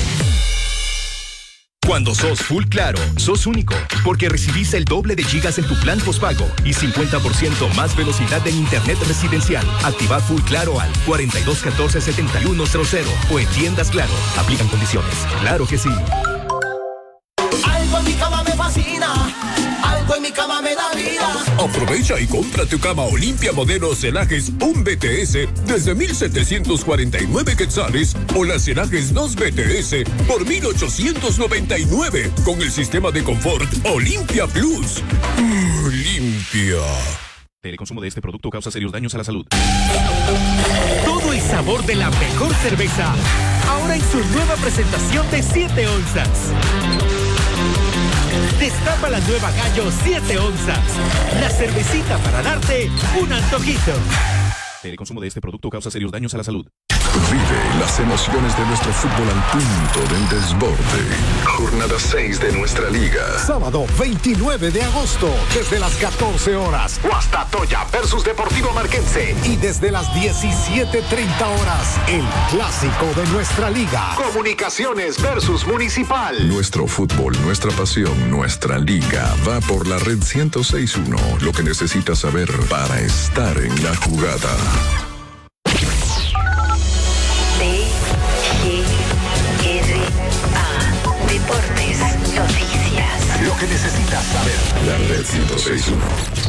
Cuando sos Full Claro, sos único, porque recibís el doble de gigas en tu plan postpago y cincuenta por ciento más velocidad en internet residencial. Activa Full Claro al cuatro dos uno cuatro, siete uno cero cero o en tiendas Claro. Aplican condiciones. Claro que sí. Algo en mi cama me fascina. Algo en mi cama me da vida. Aprovecha y compra tu cama Olimpia modelo Celajes un B T S desde mil setecientos cuarenta y nueve quetzales o las Celajes dos B T S por mil ochocientos noventa y nueve con el sistema de confort Olimpia Plus. Olimpia. El consumo de este producto causa serios daños a la salud. Todo el sabor de la mejor cerveza, ahora en su nueva presentación de siete onzas. Destapa la nueva Gallo siete onzas. La cervecita para darte un antojito. El consumo de este producto causa serios daños a la salud. Vive las emociones de nuestro fútbol al punto del desborde. Jornada seis de nuestra liga. Sábado veintinueve de agosto, desde las catorce horas, Guastatoya versus Deportivo Marquense. Y desde las diecisiete treinta horas, el clásico de nuestra liga. Comunicaciones versus Municipal. Nuestro fútbol, nuestra pasión, nuestra liga. Va por la red ciento seis punto uno. Lo que necesitas saber para estar en la jugada. Deportes, noticias. Lo que necesitas saber. La red ciento seis punto uno.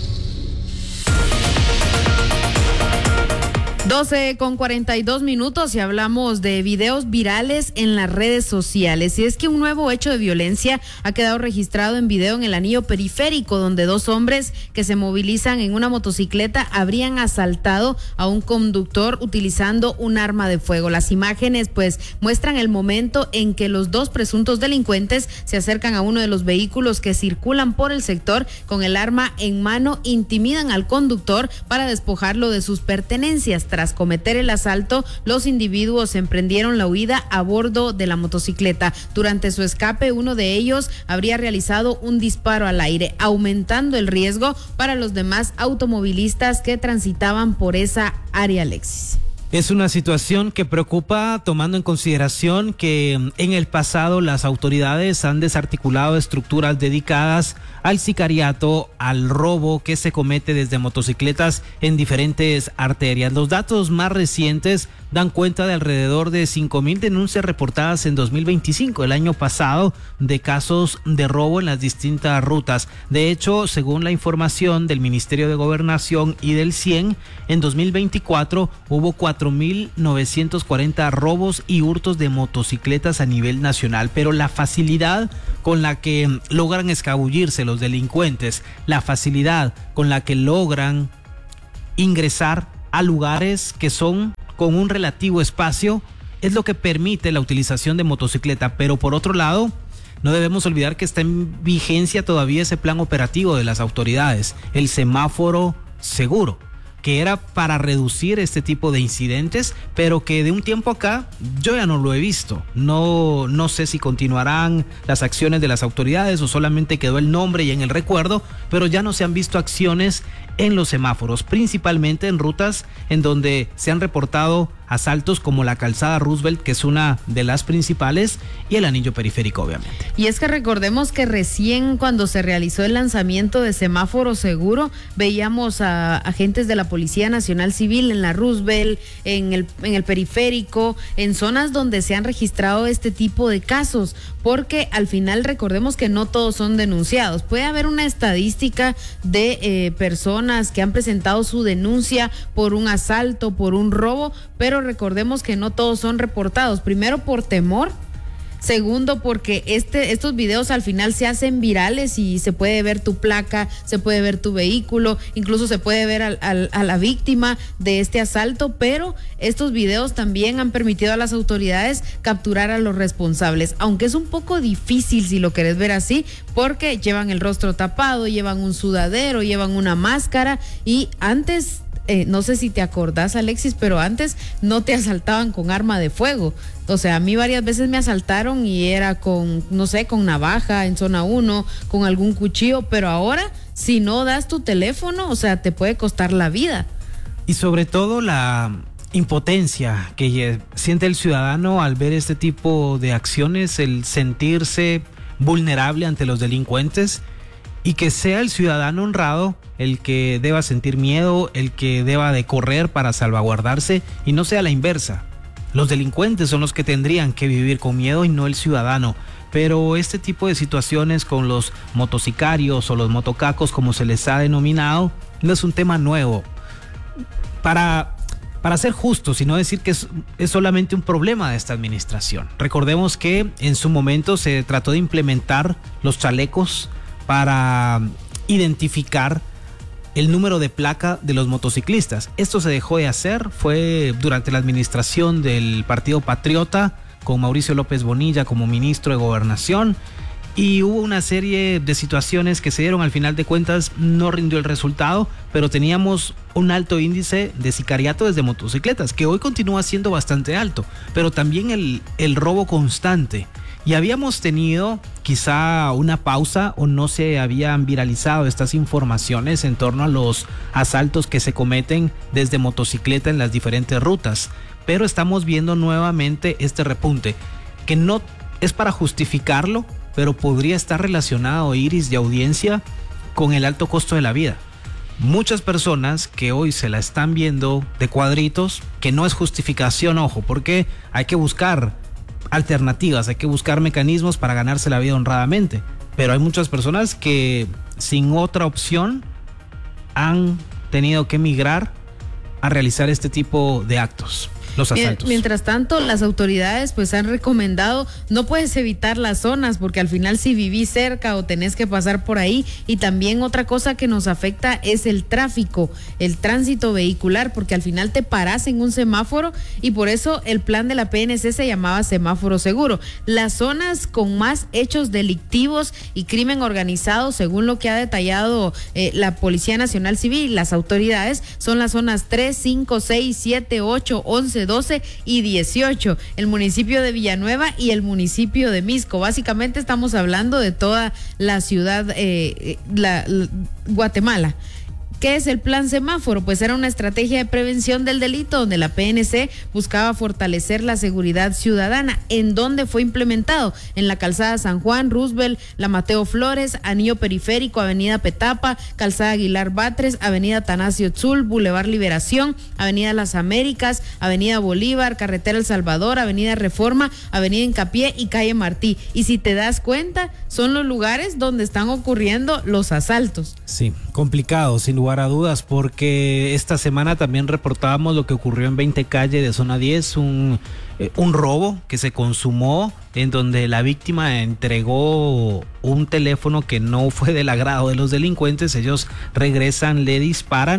doce con cuarenta y dos minutos y hablamos de videos virales en las redes sociales. Y es que un nuevo hecho de violencia ha quedado registrado en video en el anillo periférico, donde dos hombres que se movilizan en una motocicleta habrían asaltado a un conductor utilizando un arma de fuego. Las imágenes pues muestran el momento en que los dos presuntos delincuentes se acercan a uno de los vehículos que circulan por el sector con el arma en mano, intimidan al conductor para despojarlo de sus pertenencias. Tras cometer el asalto, los individuos emprendieron la huida a bordo de la motocicleta. Durante su escape, uno de ellos habría realizado un disparo al aire, aumentando el riesgo para los demás automovilistas que transitaban por esa área, Alexis. Es una situación que preocupa, tomando en consideración que en el pasado las autoridades han desarticulado estructuras dedicadas al sicariato, al robo que se comete desde motocicletas en diferentes arterias. Los datos más recientes dan cuenta de alrededor de cinco mil denuncias reportadas en dos mil veinticinco, el año pasado, de casos de robo en las distintas rutas. De hecho, según la información del Ministerio de Gobernación y del CIEN, en dos mil veinticuatro hubo cuatro mil novecientos cuarenta robos y hurtos de motocicletas a nivel nacional, pero la facilidad con la que logran escabullirse los delincuentes, la facilidad con la que logran ingresar a lugares que son con un relativo espacio, es lo que permite la utilización de motocicleta. Pero por otro lado, no debemos olvidar que está en vigencia todavía ese plan operativo de las autoridades, el semáforo seguro, que era para reducir este tipo de incidentes, pero que de un tiempo acá yo ya no lo he visto. No, no sé si continuarán las acciones de las autoridades o solamente quedó el nombre y en el recuerdo, pero ya no se han visto acciones en los semáforos, principalmente en rutas en donde se han reportado asaltos como la calzada Roosevelt, que es una de las principales, y el anillo periférico, obviamente. Y es que recordemos que recién cuando se realizó el lanzamiento de semáforo seguro, veíamos a agentes de la Policía Nacional Civil en la Roosevelt, en el, en el periférico, en zonas donde se han registrado este tipo de casos, porque al final recordemos que no todos son denunciados. Puede haber una estadística de eh, personas que han presentado su denuncia por un asalto, por un robo, pero recordemos que no todos son reportados, primero por temor, segundo porque este, estos videos al final se hacen virales y se puede ver tu placa, se puede ver tu vehículo, incluso se puede ver al, al, a la víctima de este asalto, pero estos videos también han permitido a las autoridades capturar a los responsables, aunque es un poco difícil si lo querés ver así, porque llevan el rostro tapado, llevan un sudadero, llevan una máscara y antes... Eh, no sé si te acordás, Alexis, pero antes no te asaltaban con arma de fuego. O sea, a mí varias veces me asaltaron y era con, no sé, con navaja en zona uno, con algún cuchillo, pero ahora, si no das tu teléfono, o sea, te puede costar la vida. Y sobre todo la impotencia que siente el ciudadano al ver este tipo de acciones, el sentirse vulnerable ante los delincuentes, y que sea el ciudadano honrado el que deba sentir miedo, el que deba de correr para salvaguardarse y no sea la inversa. Los delincuentes son los que tendrían que vivir con miedo y no el ciudadano. Pero este tipo de situaciones con los motosicarios o los motocacos, como se les ha denominado, no es un tema nuevo. Para, para ser justos y no decir que es, es solamente un problema de esta administración. Recordemos que en su momento se trató de implementar los chalecos para identificar el número de placa de los motociclistas. Esto se dejó de hacer, fue durante la administración del Partido Patriota, con Mauricio López Bonilla como ministro de Gobernación, y hubo una serie de situaciones que se dieron, al final de cuentas no rindió el resultado, pero teníamos un alto índice de sicariato desde motocicletas, que hoy continúa siendo bastante alto, pero también el, el robo constante. Y habíamos tenido quizá una pausa o no se habían viralizado estas informaciones en torno a los asaltos que se cometen desde motocicleta en las diferentes rutas. Pero estamos viendo nuevamente este repunte, que no es para justificarlo, pero podría estar relacionado, Iris y audiencia, con el alto costo de la vida. Muchas personas que hoy se la están viendo de cuadritos, que no es justificación, ojo, porque hay que buscar alternativas, hay que buscar mecanismos para ganarse la vida honradamente, pero hay muchas personas que sin otra opción han tenido que migrar a realizar este tipo de actos. Los asaltos. Mientras tanto, las autoridades pues han recomendado, no puedes evitar las zonas porque al final si vivís cerca o tenés que pasar por ahí, y también otra cosa que nos afecta es el tráfico, el tránsito vehicular, porque al final te parás en un semáforo y por eso el plan de la P N C se llamaba semáforo seguro. Las zonas con más hechos delictivos y crimen organizado, según lo que ha detallado eh, la Policía Nacional Civil y las autoridades, son las zonas tres, cinco, seis, siete, ocho, once, doce y dieciocho, el municipio de Villanueva y el municipio de Misco. Básicamente estamos hablando de toda la ciudad, eh, la, la Guatemala. ¿Qué es el plan semáforo? Pues era una estrategia de prevención del delito donde la P N C buscaba fortalecer la seguridad ciudadana. ¿En dónde fue implementado? En la calzada San Juan, Roosevelt, la Mateo Flores, Anillo Periférico, Avenida Petapa, calzada Aguilar Batres, Avenida Tanasio Tzul, Boulevard Liberación, Avenida Las Américas, Avenida Bolívar, Carretera El Salvador, Avenida Reforma, Avenida Hincapié y Calle Martí. Y si te das cuenta, son los lugares donde están ocurriendo los asaltos. Sí, complicado, sin lugar a dudas, porque esta semana también reportábamos lo que ocurrió en veinte calle de zona diez, un, eh, un robo que se consumó en donde la víctima entregó un teléfono que no fue del agrado de los delincuentes. Ellos regresan, le disparan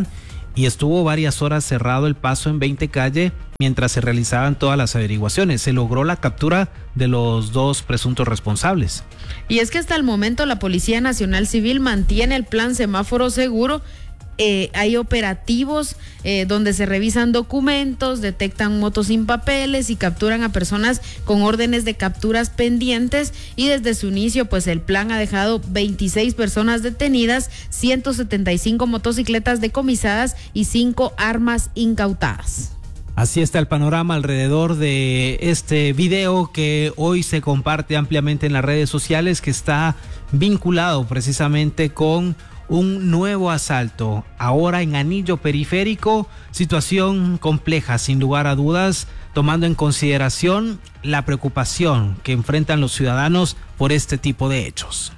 y estuvo varias horas cerrado el paso en veinte calle mientras se realizaban todas las averiguaciones. Se logró la captura de los dos presuntos responsables. Y es que hasta el momento la Policía Nacional Civil mantiene el plan Semáforo Seguro. Eh, hay operativos eh, donde se revisan documentos, detectan motos sin papeles y capturan a personas con órdenes de capturas pendientes, y desde su inicio pues el plan ha dejado veintiséis personas detenidas, ciento setenta y cinco motocicletas decomisadas y cinco armas incautadas. Así está el panorama alrededor de este video que hoy se comparte ampliamente en las redes sociales, que está vinculado precisamente con un nuevo asalto, ahora en Anillo Periférico. Situación compleja, sin lugar a dudas, tomando en consideración la preocupación que enfrentan los ciudadanos por este tipo de hechos.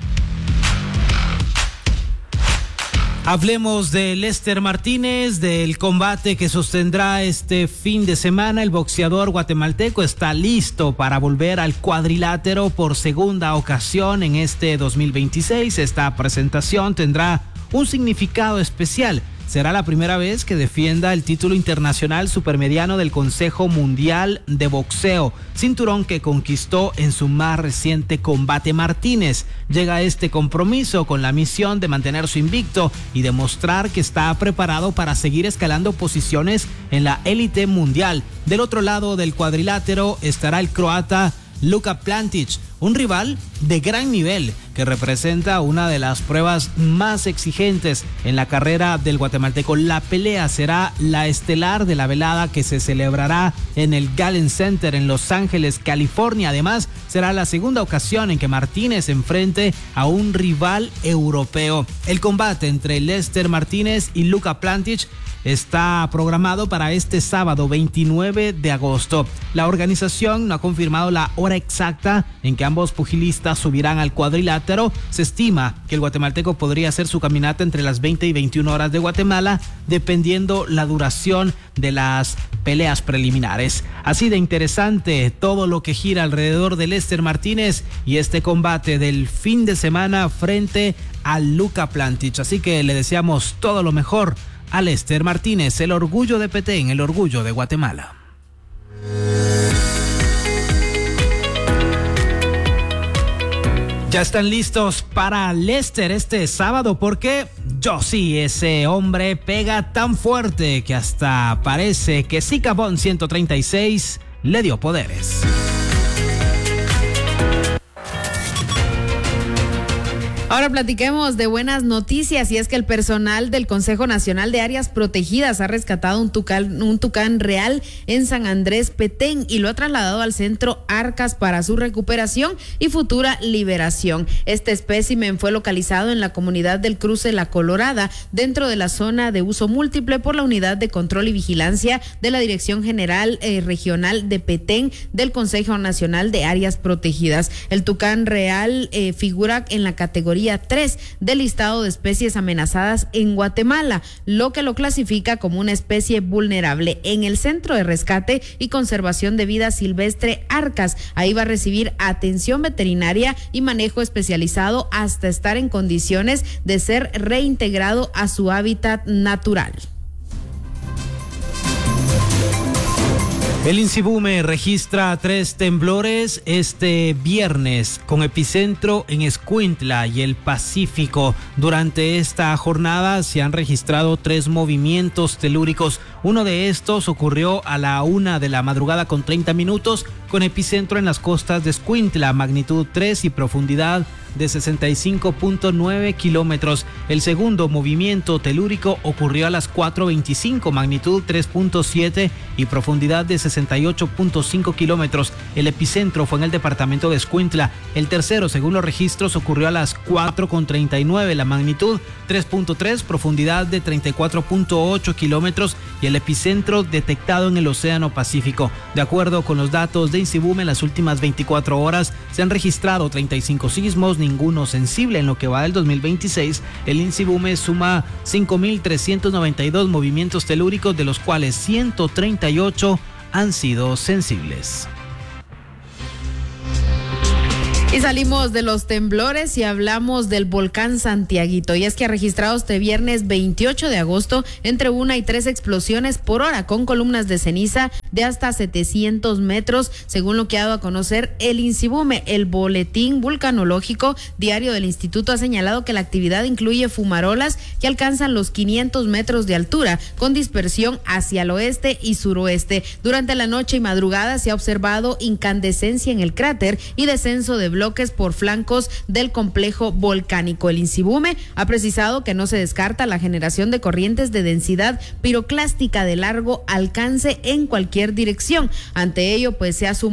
Hablemos de Lester Martínez, del combate que sostendrá este fin de semana. El boxeador guatemalteco está listo para volver al cuadrilátero por segunda ocasión en este dos mil veintiséis. Esta presentación tendrá un significado especial. Será la primera vez que defienda el título internacional supermediano del Consejo Mundial de Boxeo, cinturón que conquistó en su más reciente combate. Martínez llega a este compromiso con la misión de mantener su invicto y demostrar que está preparado para seguir escalando posiciones en la élite mundial. Del otro lado del cuadrilátero estará el croata Luka Plantic, un rival de gran nivel que representa una de las pruebas más exigentes en la carrera del guatemalteco. La pelea será la estelar de la velada que se celebrará en el Galen Center en Los Ángeles, California. Además, será la segunda ocasión en que Martínez enfrente a un rival europeo. El combate entre Lester Martínez y Luka Plantic está programado para este sábado veintinueve de agosto. La organización no ha confirmado la hora exacta en que ambos pugilistas subirán al cuadrilátero. Se estima que el guatemalteco podría hacer su caminata entre las veinte y veintiuna horas de Guatemala, dependiendo la duración de las peleas preliminares. Así de interesante todo lo que gira alrededor de Lester Martínez y este combate del fin de semana frente a Luka Plantic. Así que le deseamos todo lo mejor a Lester Martínez, el orgullo de Petén, el orgullo de Guatemala. Ya están listos para Lester este sábado, porque yo sí, ese hombre pega tan fuerte que hasta parece que Zicabón ciento treinta y seis le dio poderes. Ahora platiquemos de buenas noticias, y es que el personal del Consejo Nacional de Áreas Protegidas ha rescatado un tucán, un tucán real en San Andrés Petén y lo ha trasladado al centro Arcas para su recuperación y futura liberación. Este espécimen fue localizado en la comunidad del Cruce La Colorada, dentro de la zona de uso múltiple por la Unidad de Control y Vigilancia de la Dirección General eh, Regional de Petén del Consejo Nacional de Áreas Protegidas. El tucán real eh, figura en la categoría tres del listado de especies amenazadas en Guatemala, lo que lo clasifica como una especie vulnerable. En el Centro de Rescate y Conservación de Vida Silvestre Arcas, ahí va a recibir atención veterinaria y manejo especializado hasta estar en condiciones de ser reintegrado a su hábitat natural. El INSIBUME registra tres temblores este viernes con epicentro en Escuintla y el Pacífico. Durante esta jornada se han registrado tres movimientos telúricos. Uno de estos ocurrió a la una de la madrugada con treinta minutos con epicentro en las costas de Escuintla, magnitud tres y profundidad de sesenta y cinco punto nueve kilómetros. El segundo movimiento telúrico ocurrió a las cuatro veinticinco, magnitud tres punto siete y profundidad de sesenta y ocho punto cinco kilómetros. El epicentro fue en el departamento de Escuintla. El tercero, según los registros, ocurrió a las cuatro con treinta y nueve, la magnitud tres punto tres, profundidad de treinta y cuatro punto ocho kilómetros y el epicentro detectado en el Océano Pacífico. De acuerdo con los datos de INSIBUME, en las últimas veinticuatro horas se han registrado treinta y cinco sismos, ninguno sensible. En lo que va del dos mil veintiséis, el INSIBUME suma cinco mil trescientos noventa y dos movimientos telúricos, de los cuales ciento treinta y ocho han sido sensibles. Y salimos de los temblores y hablamos del volcán Santiaguito. Y es que ha registrado este viernes veintiocho de agosto entre una y tres explosiones por hora con columnas de ceniza de hasta setecientos metros, según lo que ha dado a conocer el INSIBUME. El boletín vulcanológico diario del instituto ha señalado que la actividad incluye fumarolas que alcanzan los quinientos metros de altura, con dispersión hacia el oeste y suroeste. Durante la noche y madrugada se ha observado incandescencia en el cráter y descenso de bloques por flancos del complejo volcánico. El INSIBUME ha precisado que no se descarta la generación de corrientes de densidad piroclástica de largo alcance en cualquier dirección. Ante ello, pues se ha sumado